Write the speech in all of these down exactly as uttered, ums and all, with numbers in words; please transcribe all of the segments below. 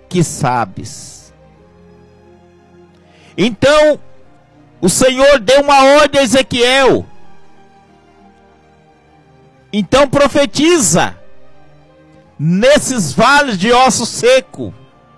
que sabes. Então, o Senhor deu uma ordem a Ezequiel. Então profetiza nesses vales de osso seco.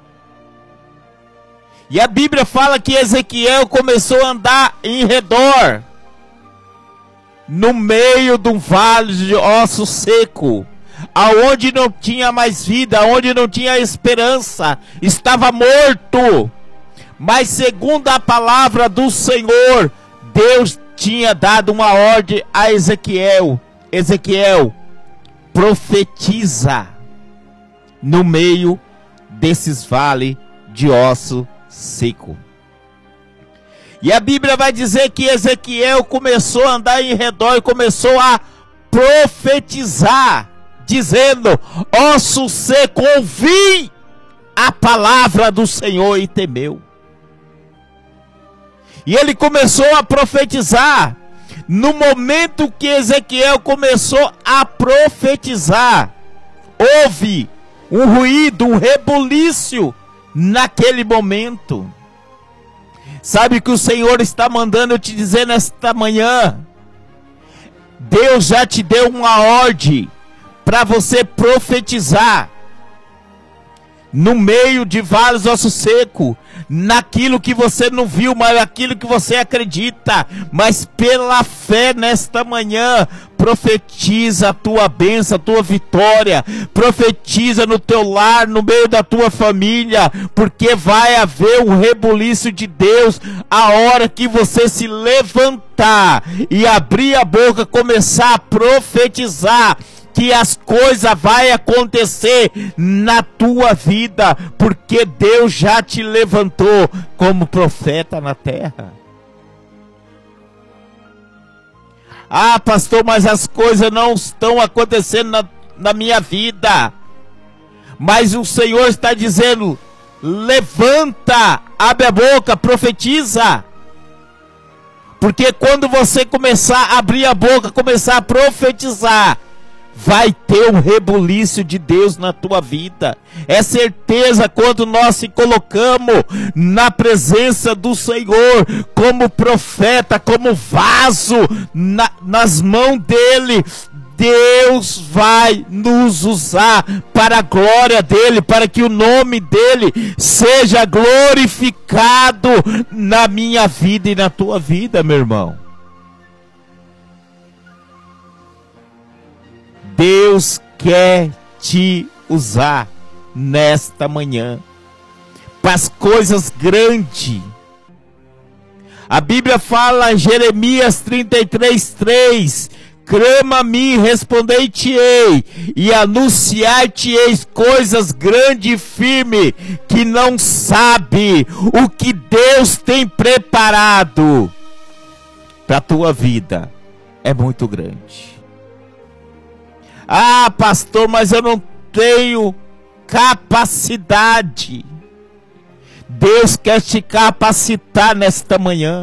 E a Bíblia fala que Ezequiel começou a andar em redor, no meio de um vale de osso seco, aonde não tinha mais vida, aonde não tinha esperança, estava morto. Mas segundo a palavra do Senhor, Deus tinha dado uma ordem a Ezequiel. Ezequiel, profetiza no meio desses vales de osso seco. E a Bíblia vai dizer que Ezequiel começou a andar em redor e começou a profetizar, dizendo: osso seco, ouvi a palavra do Senhor e temeu. E ele começou a profetizar. No momento que Ezequiel começou a profetizar, houve um ruído, um rebuliço naquele momento. Sabe o que o Senhor está mandando eu te dizer nesta manhã? Deus já te deu uma ordem para você profetizar no meio de vários ossos secos, naquilo que você não viu, mas naquilo que você acredita. Mas pela fé nesta manhã, profetiza a tua bênção, a tua vitória, profetiza no teu lar, no meio da tua família, porque vai haver um rebuliço de Deus a hora que você se levantar e abrir a boca, começar a profetizar que as coisas vai acontecer na tua vida, porque Deus já te levantou como profeta na terra. Ah, pastor, mas as coisas não estão acontecendo na, na minha vida. Mas o Senhor está dizendo: levanta, abre a boca, profetiza. Porque quando você começar a abrir a boca, começar a profetizar, vai ter um rebuliço de Deus na tua vida. É certeza quando nós se colocamos na presença do Senhor, como profeta, como vaso na, nas mãos dele, Deus vai nos usar para a glória dele, para que o nome dele seja glorificado na minha vida e na tua vida, meu irmão. Deus quer te usar nesta manhã para as coisas grandes. A Bíblia fala em Jeremias trinta e três, três: clama a mim, respondei-te-ei, e anunciar-te-ei coisas grandes e firmes, que não sabe o que Deus tem preparado para a tua vida. É muito grande. Ah, pastor, mas eu não tenho capacidade. Deus quer te capacitar nesta manhã.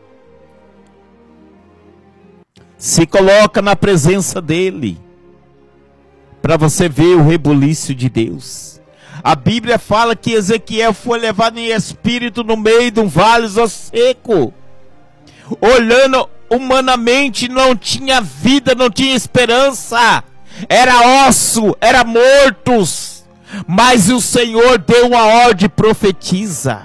Se coloca na presença dele, para você ver o rebuliço de Deus. A Bíblia fala que Ezequiel foi levado em espírito no meio de um vale seco. Olhando humanamente, não tinha vida, não tinha esperança. Era osso, era mortos. Mas o Senhor deu uma ordem: profetiza.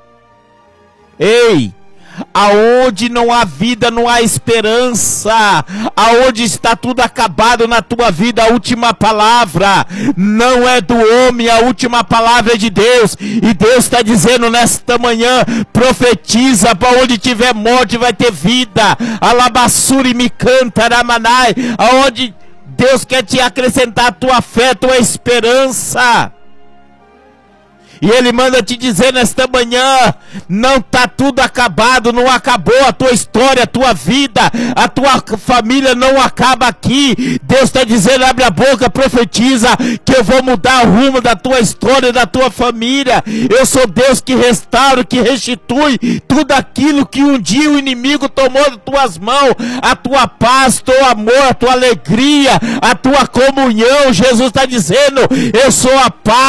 Ei, aonde não há vida, não há esperança. Aonde está tudo acabado na tua vida, a última palavra não é do homem, a última palavra é de Deus. E Deus está dizendo nesta manhã: profetiza, para onde tiver morte vai ter vida. Alabassuri me canta, Ramanai. Aonde Deus quer te acrescentar a tua fé, a tua esperança. E Ele manda te dizer nesta manhã: não está tudo acabado, não acabou a tua história, a tua vida, a tua família não acaba aqui. Deus está dizendo: abre a boca, profetiza, que eu vou mudar o rumo da tua história, da tua família. Eu sou Deus que restaura, que restitui tudo aquilo que um dia o inimigo tomou das tuas mãos. A tua paz, teu amor, a tua alegria, a tua comunhão. Jesus está dizendo: eu sou a paz.